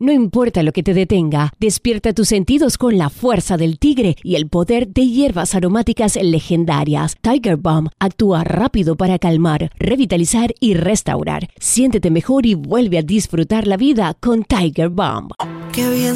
No importa lo que te detenga, despierta tus sentidos con la fuerza del tigre y el poder de hierbas aromáticas legendarias. Tiger Balm actúa rápido para calmar, revitalizar y restaurar. Siéntete mejor y vuelve a disfrutar la vida con Tiger Balm. Qué bien